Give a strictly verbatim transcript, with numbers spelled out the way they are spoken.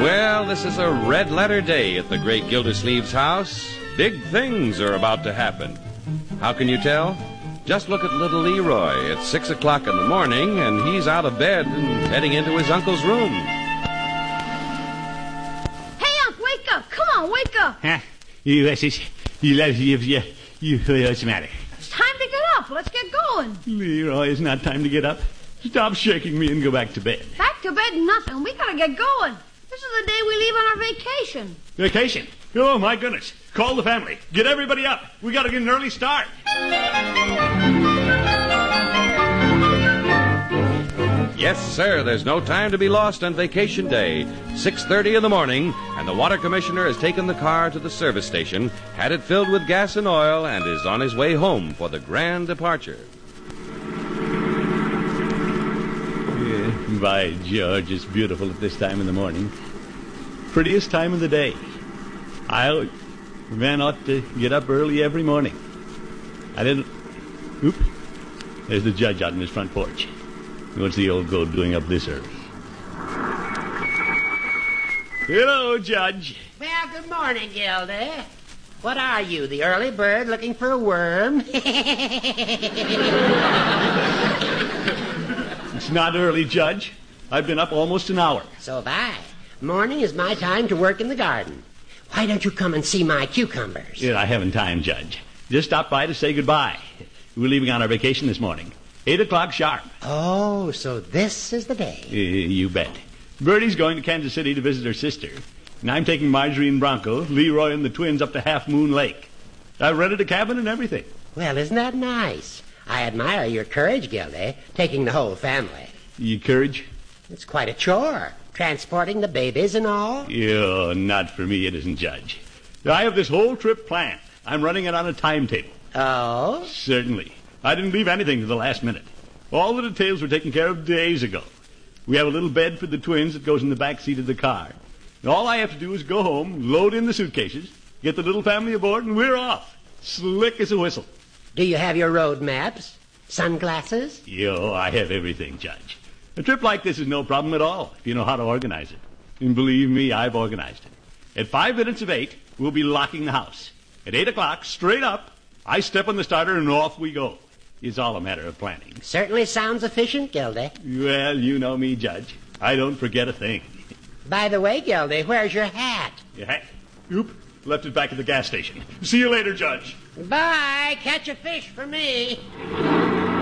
Well, this is a red-letter day at the great Gildersleeve's house. Big things are about to happen. How can you tell? Just look at little Leroy. It's six o'clock in the morning, and he's out of bed and heading into his uncle's room. Hey, Unc, wake up. Come on, wake up. Huh? You, uh, you, love you, you, you, what's the matter? It's time to get up. Let's get going. Leroy, it's not time to get up. Stop shaking me and go back to bed. Back to bed, nothing. We gotta get going. This is the day we leave on our vacation. Vacation? Oh, my goodness. Call the family. Get everybody up. We gotta get an early start. Yes, sir, there's no time to be lost on vacation day. six thirty in the morning, and the water commissioner has taken the car to the service station, had it filled with gas and oil, and is on his way home for the grand departure. Yeah, by George, it's beautiful at this time in the morning. Prettiest time of the day. I man ought to get up early every morning. I didn't... Oop. There's the judge out on his front porch. What's the old goat doing up this early? Hello, Judge. Well, good morning, Gildy. What are you, the early bird looking for a worm? It's not early, Judge. I've been up almost an hour. So have I. Morning is my time to work in the garden. Why don't you come and see my cucumbers? Yeah, I haven't time, Judge. Just stopped by to say goodbye. We're leaving on our vacation this morning. Eight o'clock sharp. Oh, so this is the day. Uh, you bet. Bertie's going to Kansas City to visit her sister. And I'm taking Marjorie and Bronco, Leroy and the twins up to Half Moon Lake. I've rented a cabin and everything. Well, isn't that nice? I admire your courage, Gildy, taking the whole family. You courage? It's quite a chore, transporting the babies and all. Yeah, not for me, it isn't, Judge. I have this whole trip planned. I'm running it on a timetable. Oh? Certainly. I didn't leave anything to the last minute. All the details were taken care of days ago. We have a little bed for the twins that goes in the back seat of the car. And all I have to do is go home, load in the suitcases, get the little family aboard, and we're off. Slick as a whistle. Do you have your road maps? Sunglasses? Yo, I have everything, Judge. A trip like this is no problem at all if you know how to organize it. And believe me, I've organized it. At five minutes of eight, we'll be locking the house. At eight o'clock, straight up, I step on the starter and off we go. It's all a matter of planning. Certainly sounds efficient, Gildy. Well, you know me, Judge. I don't forget a thing. By the way, Gildy, where's your hat? Your hat? Oop, left it back at the gas station. See you later, Judge. Bye. Catch a fish for me.